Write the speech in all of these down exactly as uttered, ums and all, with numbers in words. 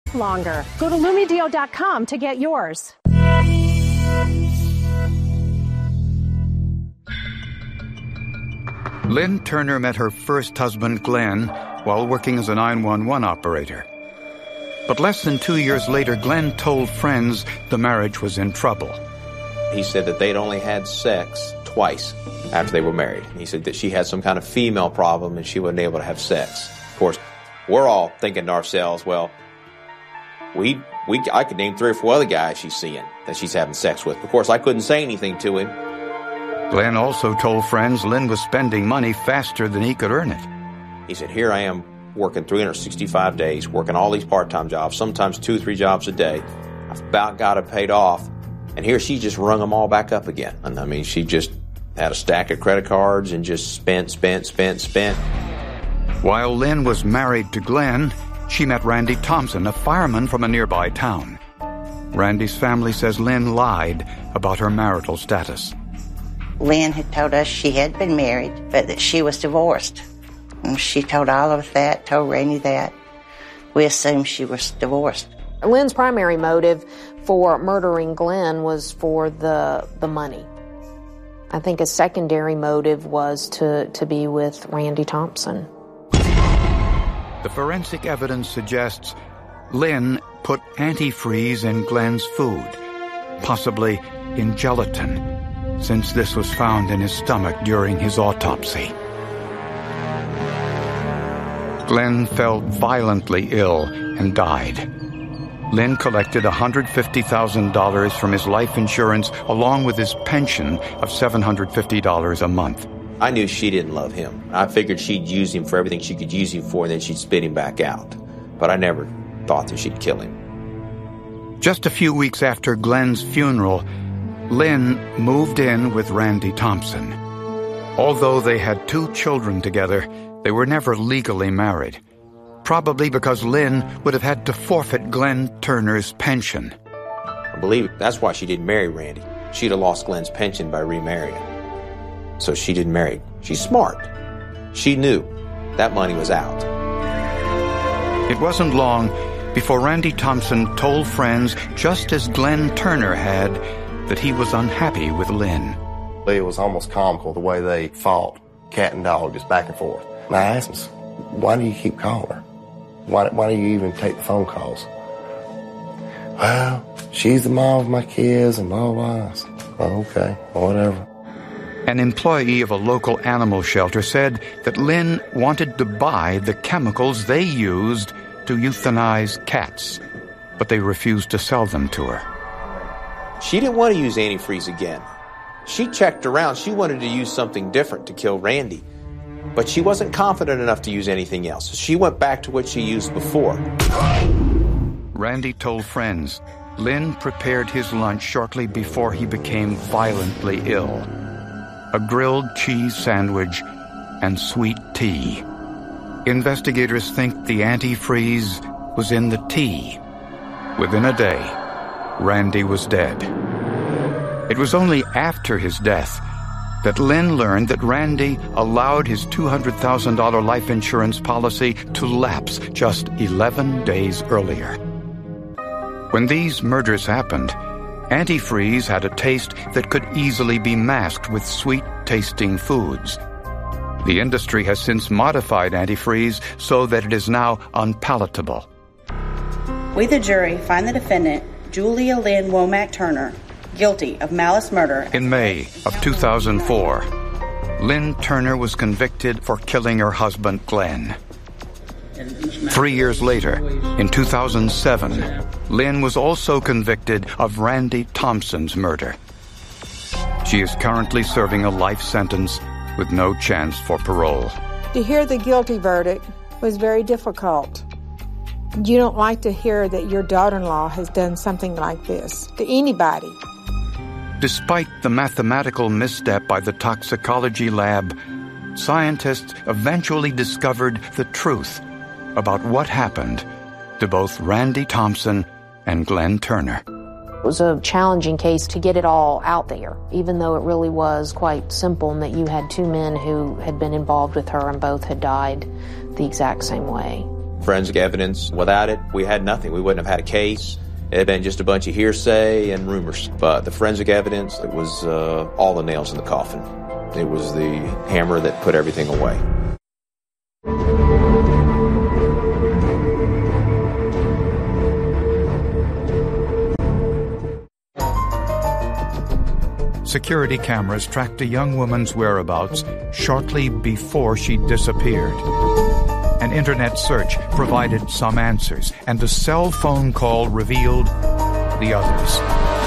longer. Go to Lumedeal dot com to get yours. Lynn Turner met her first husband, Glenn, while working as a nine one one operator. But less than two years later, Glenn told friends the marriage was in trouble. He said that they'd only had sex twice after they were married. He said that she had some kind of female problem and she wasn't able to have sex. Of course, we're all thinking to ourselves, well, we, we, I could name three or four other guys she's seeing that she's having sex with. Of course, I couldn't say anything to him. Glenn also told friends Lynn was spending money faster than he could earn it. He said, here I am working three hundred sixty-five days, working all these part-time jobs, sometimes two or three jobs a day. I've about got it paid off. And here she just rung them all back up again. And I mean, she just had a stack of credit cards and just spent, spent, spent, spent. While Lynn was married to Glenn, she met Randy Thompson, a fireman from a nearby town. Randy's family says Lynn lied about her marital status. Lynn had told us she had been married, but that she was divorced. And she told all of us that, told Randy that. We assumed she was divorced. Lynn's primary motive for murdering Glenn was for the the money. I think a secondary motive was to, to be with Randy Thompson. The forensic evidence suggests Lynn put antifreeze in Glenn's food, possibly in gelatin, since this was found in his stomach during his autopsy. Glenn fell violently ill and died. Lynn collected one hundred fifty thousand dollars from his life insurance along with his pension of seven hundred fifty dollars a month. I knew she didn't love him. I figured she'd use him for everything she could use him for, and then she'd spit him back out. But I never thought that she'd kill him. Just a few weeks after Glenn's funeral, Lynn moved in with Randy Thompson. Although they had two children together, they were never legally married, probably because Lynn would have had to forfeit Glenn Turner's pension. I believe that's why she didn't marry Randy. She'd have lost Glenn's pension by remarrying. So she didn't marry. She's smart. She knew that money was out. It wasn't long before Randy Thompson told friends, just as Glenn Turner had, that he was unhappy with Lynn. It was almost comical the way they fought, cat and dog, just back and forth. And I asked him, why do you keep calling her? Why, why do you even take the phone calls? Well, she's the mom of my kids and blah, blah, blah. Oh, okay, whatever. An employee of a local animal shelter said that Lynn wanted to buy the chemicals they used to euthanize cats, but they refused to sell them to her. She didn't want to use antifreeze again. She checked around. She wanted to use something different to kill Randy. But she wasn't confident enough to use anything else. She went back to what she used before. Randy told friends Lynn prepared his lunch shortly before he became violently ill. A grilled cheese sandwich and sweet tea. Investigators think the antifreeze was in the tea. Within a day, Randy was dead. It was only after his death that Lynn learned that Randy allowed his two hundred thousand dollars life insurance policy to lapse just eleven days earlier. When these murders happened, antifreeze had a taste that could easily be masked with sweet-tasting foods. The industry has since modified antifreeze so that it is now unpalatable. We, the jury, find the defendant, Julia Lynn Womack Turner, guilty of malice murder. In May of two thousand four, Lynn Turner was convicted for killing her husband, Glenn. Three years later, in two thousand seven, Lynn was also convicted of Randy Thompson's murder. She is currently serving a life sentence with no chance for parole. To hear the guilty verdict was very difficult. You don't like to hear that your daughter-in-law has done something like this to anybody. Despite the mathematical misstep by the toxicology lab, scientists eventually discovered the truth about what happened to both Randy Thompson and Glenn Turner. It was a challenging case to get it all out there, even though it really was quite simple in that you had two men who had been involved with her and both had died the exact same way. forensic evidence. Without it, we had nothing. We wouldn't have had a case. It had been just a bunch of hearsay and rumors. But the forensic evidence, it was uh, all the nails in the coffin. It was the hammer that put everything away. Security cameras tracked a young woman's whereabouts shortly before she disappeared. An internet search provided some answers, and a cell phone call revealed the others.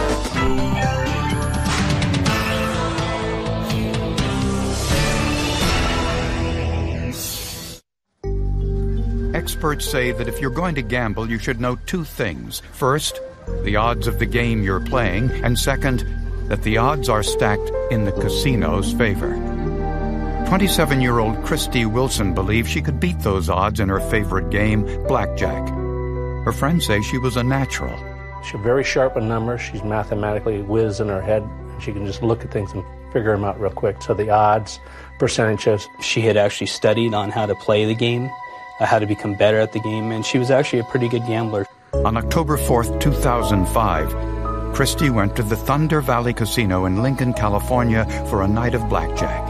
Experts say that if you're going to gamble, you should know two things. First, the odds of the game you're playing, and second, that the odds are stacked in the casino's favor. twenty-seven-year-old Christy Wilson believes she could beat those odds in her favorite game, blackjack. Her friends say she was a natural. She's very sharp on numbers. She's mathematically whiz in her head. She can just look at things and figure them out real quick. So the odds, percentages. She had actually studied on how to play the game, uh, how to become better at the game, and she was actually a pretty good gambler. On October fourth, two thousand five, Christy went to the Thunder Valley Casino in Lincoln, California for a night of blackjack.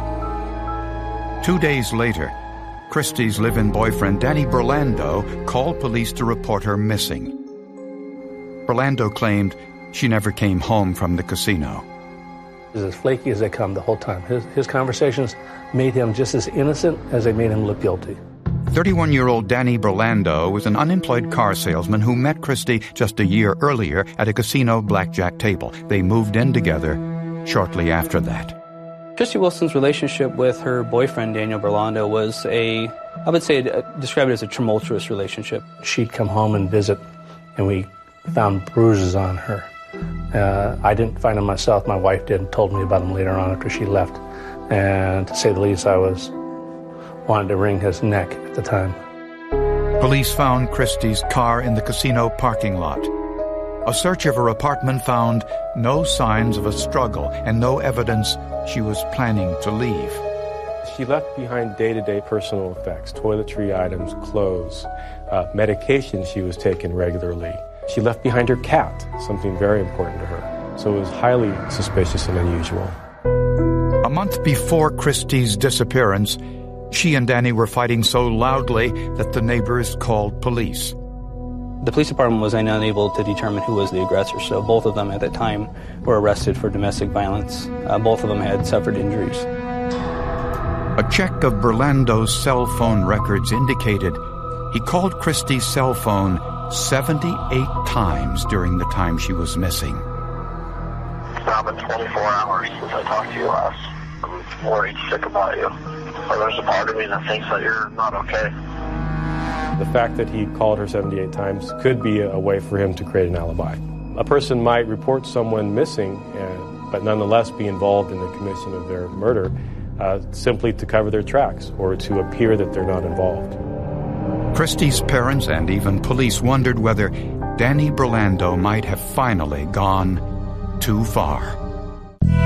Two days later, Christy's live-in boyfriend, Danny Burlando, called police to report her missing. Burlando claimed she never came home from the casino. He was as flaky as they come the whole time. His, his conversations made him just as innocent as they made him look guilty. thirty-one-year-old Danny Burlando was an unemployed car salesman who met Christy just a year earlier at a casino blackjack table. They moved in together shortly after that. Christy Wilson's relationship with her boyfriend, Daniel Burlando, was a, I would say, describe it as a tumultuous relationship. She'd come home and visit, and we found bruises on her. Uh, I didn't find them myself. My wife did and told me about them later on after she left. And to say the least, I was wanted to wring his neck at the time. Police found Christy's car in the casino parking lot. A search of her apartment found no signs of a struggle and no evidence she was planning to leave. She left behind day-to-day personal effects, toiletry items, clothes, uh, medication she was taking regularly. She left behind her cat, something very important to her. So it was highly suspicious and unusual. A month before Christy's disappearance, she and Danny were fighting so loudly that the neighbors called police. The police department was unable to determine who was the aggressor, so both of them at that time were arrested for domestic violence. Uh, both of them had suffered injuries. A check of Burlando's cell phone records indicated he called Christy's cell phone seventy-eight times during the time she was missing. It's now been twenty-four hours since I talked to you last. I'm worried sick about you. Or there's a part of me that thinks that you're not okay. The fact that he called her seventy-eight times could be a way for him to create an alibi. A person might report someone missing, and, but nonetheless be involved in the commission of their murder uh, simply to cover their tracks or to appear that they're not involved. Christy's parents and even police wondered whether Danny Burlando might have finally gone too far.